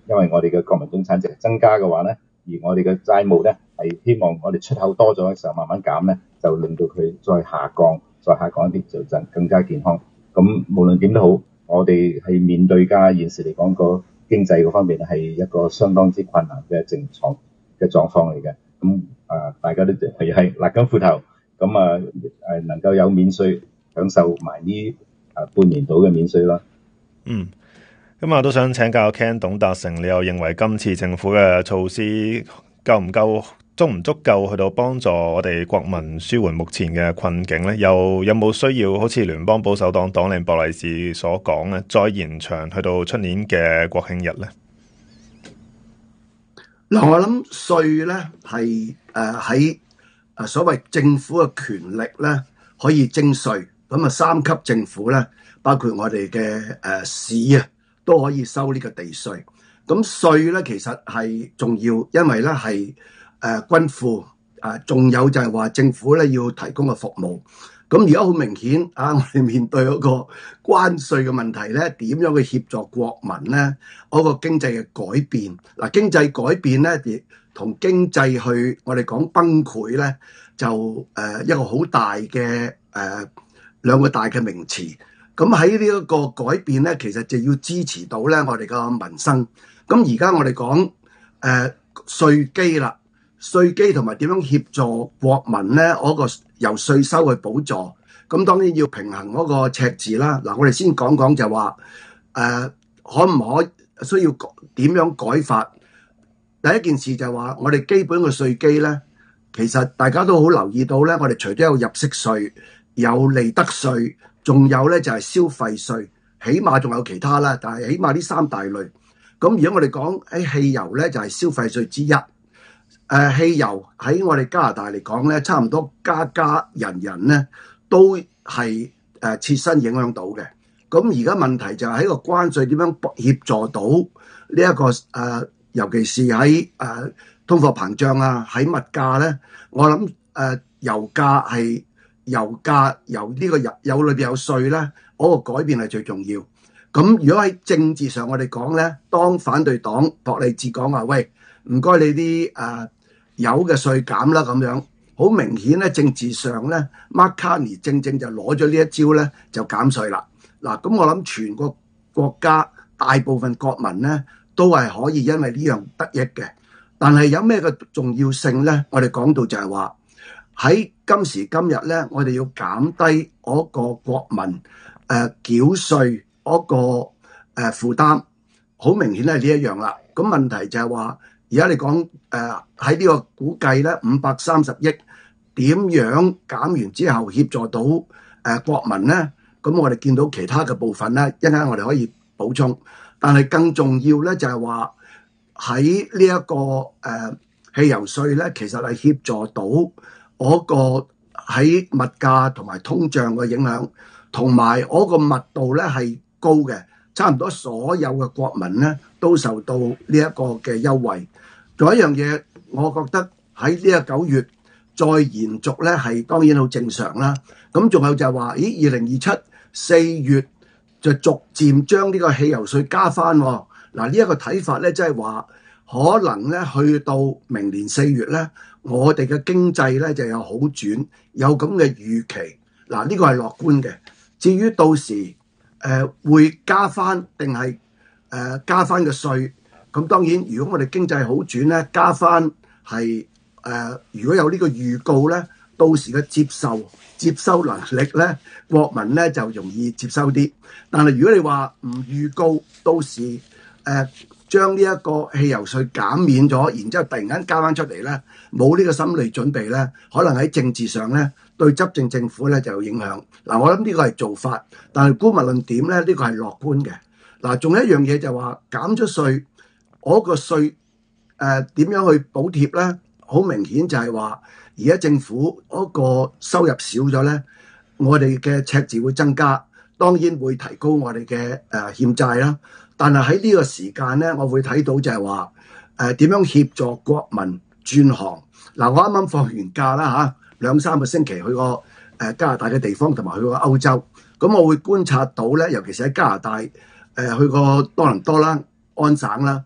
因為我哋嘅國民總產值增加嘅話咧，而我哋嘅債務咧係希望我哋出口多咗嘅時候慢慢減咧，就令到佢再下降一啲，就更加健康。咁無論點都好，我哋係面對現時嚟講個經濟嗰方面係一個相當之困難嘅狀況嚟嘅。咁大家都係勒緊褲頭，咁能夠有免稅，享受埋呢半年度嘅免稅啦。 咁我都想請教 Ken 董達成，你又認為今次政府嘅措施夠唔夠，足唔足夠去到幫助我哋國民舒緩目前嘅困境呢？又有冇需要好似聯邦保守黨黨領博利治所講呢，再延長去到出年嘅國慶日呢？ 嗱，我諗稅咧係喺所謂政府嘅權力咧可以徵稅，咁三級政府咧包括我哋嘅市都可以收呢個地稅。咁稅咧其實係重要，因為咧係均富，仲有就係話政府咧要提供嘅服務。咁而家好明顯我哋面對嗰個關稅嘅問題咧，點樣去協助國民咧嗰個經濟嘅改變？嗱，經濟改變咧，亦同經濟去我哋講崩潰咧，就一個好大嘅兩個大嘅名詞。咁喺呢一個改變咧，其實就要支持到咧我哋個民生。咁而家我哋講稅基啦。稅基同埋點樣協助國民咧？嗰個由稅收去補助，咁當然要平衡嗰個赤字啦。嗱，我哋先講講就話可唔可以需要點樣改法？第一件事就係話我哋基本嘅稅基咧，其實大家都好留意到咧，我哋除咗有入息稅、有利得稅，仲有咧就係消費稅，起碼仲有其他啦，但係起碼呢三大類。咁如果我哋講喺汽油咧，就係消費稅之一。汽油喺我哋加拿大嚟講咧，差唔多家人咧都係切身影響到嘅。咁而家問題就係喺個關稅點樣協助到呢一個尤其是喺通貨膨脹喺物價咧，我諗油價由呢個油裏邊有稅咧，嗰個改變係最重要。咁如果喺政治上我哋講咧，當反對黨博利治講話，喂，唔該你啲油嘅稅減啦，咁樣好明顯咧，政治上咧，Mark Carney 正就攞咗呢一招咧，就減稅啦。嗱，咁我諗全個國家大部分國民咧都係可以因為呢樣得益嘅。但係有咩嘅重要性咧？我哋講到就係話喺今時今日咧，我哋要減低嗰個國民繳稅嗰個負擔，好明顯係呢一樣啦。咁問題就係話，而家你講喺呢個估計咧530億點樣減完之後協助到國民咧？咁我哋見到其他嘅部分咧，一陣間我哋可以補充。但係更重要咧就係話喺呢一個汽油稅咧，其實係協助到嗰個喺物價同埋通脹嘅影響，同埋嗰個密度咧係高嘅，差唔多所有嘅國民咧都受到呢一個嘅優惠。仲有一樣嘢，我覺得喺呢個9月再延續咧，係當然好正常啦。咁仲有就係話，2027 4月就逐漸將呢個汽油稅加翻。嗱，呢一個睇法咧，即係話可能咧去到明年4月咧，我哋嘅經濟咧就有好轉，有咁嘅預期。嗱，呢個係樂觀嘅。至於到時會加翻定係加翻嘅稅？咁當然，如果我哋經濟好轉咧，加翻係如果有呢個預告咧，到時嘅接收能力咧，國民咧就容易接收啲。但係如果你話唔預告，到時將呢一個汽油稅減免咗，然之後突然間加翻出嚟咧，冇呢個心理準備咧，可能喺政治上咧對執政政府咧就有影響。嗱，我諗呢個係做法，但係姑勿論點咧，呢個係樂觀嘅。嗱，仲有一樣嘢就話減咗稅。嗰個稅點樣去補貼咧？好明顯就係話，而家政府嗰個收入少咗咧，我哋嘅赤字會增加，當然會提高我哋嘅欠債啦。但係喺呢個時間咧，我會睇到就係話點樣協助國民轉行。嗱，我啱啱放完假啦嚇，2-3個星期去過加拿大嘅地方，同埋去過歐洲。咁我會觀察到咧，尤其是喺加拿大去過多倫多啦、安省啦。